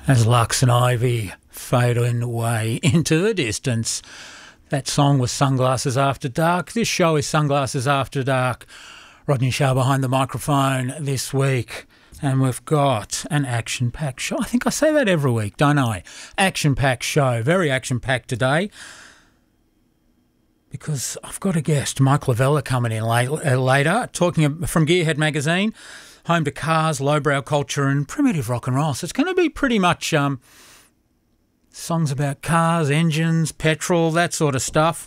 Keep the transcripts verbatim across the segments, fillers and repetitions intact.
As Lux and Ivy fading away into the distance. That song was Sunglasses After Dark. This show is Sunglasses After Dark. Rodney Shaw behind the microphone this week. And we've got an action-packed show. I think I say that every week, don't I? Action-packed show. Very action-packed today. Because I've got a guest, Mike Lavella, coming in late, uh, later, talking from Gearhead Magazine, home to cars, lowbrow culture and primitive rock and roll. So it's going to be pretty much um, songs about cars, engines, petrol, that sort of stuff.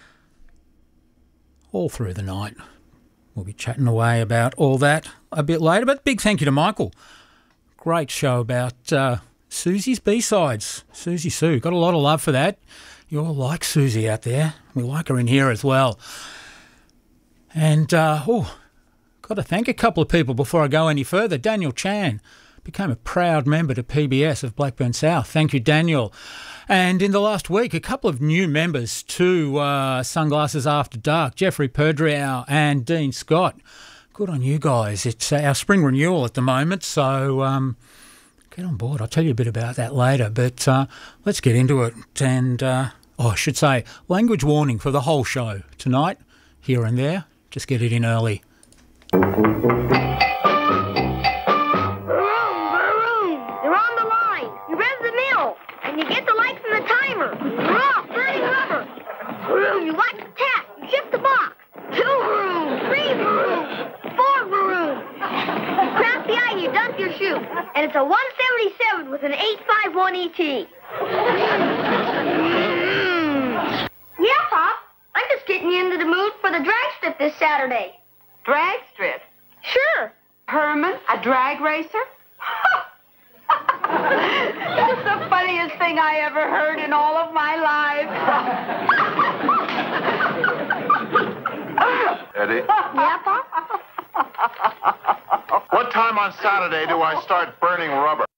All through the night. We'll be chatting away about all that a bit later. But big thank you to Michael. Great show about uh, Susie's B-sides. Susie Sue. Got a lot of love for that. You all like Susie out there. We like her in here as well. And, uh, oh, got to thank a couple of people before I go any further. Daniel Chan became a proud member to P B S of Blackburn South. Thank you, Daniel. And in the last week, a couple of new members to uh, Sunglasses After Dark, Jeffrey Perdriau and Dean Scott. Good on you guys. It's our spring renewal at the moment, so um, get on board. I'll tell you a bit about that later, but uh, let's get into it. And, uh, oh, I should say, language warning for the whole show tonight, here and there. Just get it in early. You get the light from the timer. Raw, burning rubber. Vroom, you watch the tap. You shift the box. Two vroom, three vroom, four vroom. Crack the eye, you dump your shoe. And it's a one seventy-seven with an eight five one E T. Mm. Yeah, Pop. I'm just getting you into the mood for the drag strip this Saturday. Drag strip? Sure. Herman, a drag racer? That's the funniest thing I ever heard in all of my life. Eddie? Yeah, Pop? What time on Saturday do I start burning rubber?